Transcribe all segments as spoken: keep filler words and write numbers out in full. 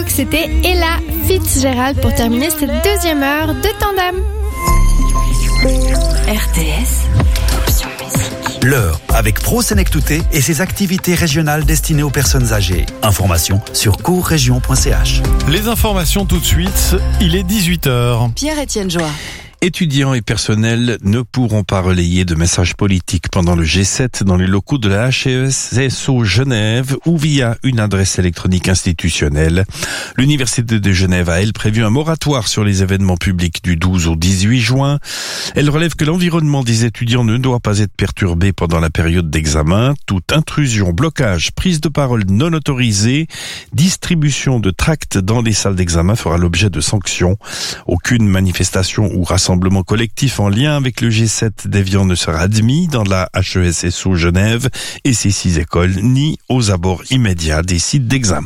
C'était Ella Fitzgerald pour terminer cette deuxième heure de Tandem. R T S, option musique. L'heure avec Pro Sénectouté et ses activités régionales destinées aux personnes âgées. Informations sur courrégion point c h. Les informations tout de suite, il est dix-huit heures. Pierre-Étienne Joie. Étudiants et personnels ne pourront pas relayer de messages politiques pendant le G sept dans les locaux de la H E S O Genève ou via une adresse électronique institutionnelle. L'Université de Genève a, elle, prévu un moratoire sur les événements publics du douze au dix-huit juin. Elle relève que l'environnement des étudiants ne doit pas être perturbé pendant la période d'examen. Toute intrusion, blocage, prise de parole non autorisée, distribution de tracts dans les salles d'examen fera l'objet de sanctions. Aucune manifestation ou rassemblement Rassemblement collectif en lien avec le G sept d'Évian ne sera admis dans la H E S O Genève et ses six écoles, ni aux abords immédiats des sites d'examen.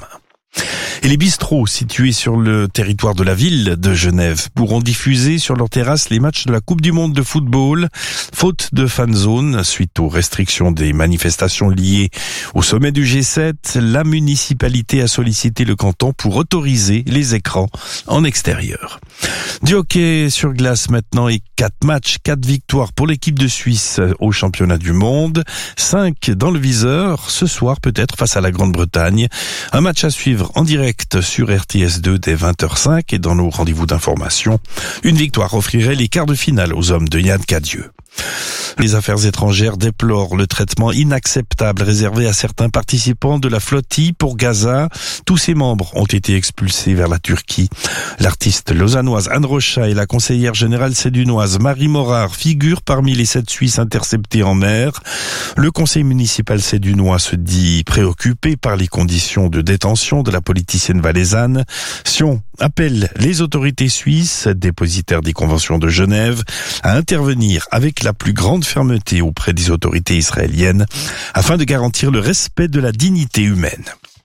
Et les bistrots situés sur le territoire de la ville de Genève pourront diffuser sur leurs terrasses les matchs de la Coupe du Monde de football, faute de fan zone suite aux restrictions des manifestations liées au sommet du G sept. La municipalité a sollicité le canton pour autoriser les écrans en extérieur. Du hockey sur glace maintenant et quatre matchs, quatre victoires pour l'équipe de Suisse au championnat du monde, cinq dans le viseur ce soir peut-être face à la Grande-Bretagne. Un match à suivre en direct sur R T S deux dès vingt heures cinq et dans nos rendez-vous d'information. Une victoire offrirait les quarts de finale aux hommes de Yann Cadieux. Les affaires étrangères déplorent le traitement inacceptable réservé à certains participants de la flottille pour Gaza. Tous ses membres ont été expulsés vers la Turquie. L'artiste lausannoise Anne Rocha et la conseillère générale sédunoise Marie Morard figurent parmi les sept Suisses interceptés en mer. Le conseil municipal sédunois se dit préoccupé par les conditions de détention de la politicienne valaisanne. Sion appelle les autorités suisses, dépositaires des conventions de Genève, à intervenir avec la plus grande fermeté auprès des autorités israéliennes afin de garantir le respect de la dignité humaine.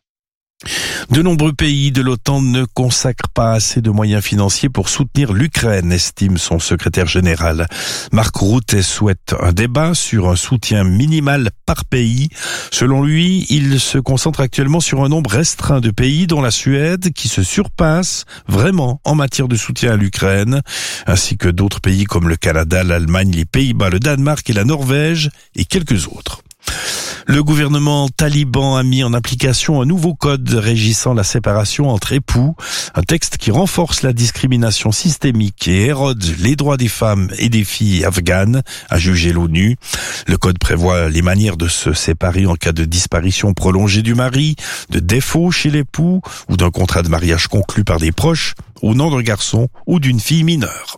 De nombreux pays de l'OTAN ne consacrent pas assez de moyens financiers pour soutenir l'Ukraine, estime son secrétaire général. Mark Rutte souhaite un débat sur un soutien minimal par pays. Selon lui, il se concentre actuellement sur un nombre restreint de pays, dont la Suède, qui se surpasse vraiment en matière de soutien à l'Ukraine, ainsi que d'autres pays comme le Canada, l'Allemagne, les Pays-Bas, le Danemark et la Norvège, et quelques autres. Le gouvernement taliban a mis en application un nouveau code régissant la séparation entre époux, un texte qui renforce la discrimination systémique et érode les droits des femmes et des filles afghanes, a jugé l'ONU. Le code prévoit les manières de se séparer en cas de disparition prolongée du mari, de défaut chez l'époux ou d'un contrat de mariage conclu par des proches au nom d'un garçon ou d'une fille mineure.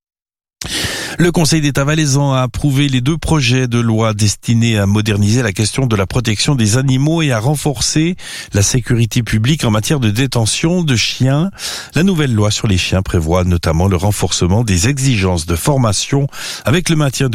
Le Conseil d'État valaisan a approuvé les deux projets de loi destinés à moderniser la question de la protection des animaux et à renforcer la sécurité publique en matière de détention de chiens. La nouvelle loi sur les chiens prévoit notamment le renforcement des exigences de formation avec le maintien de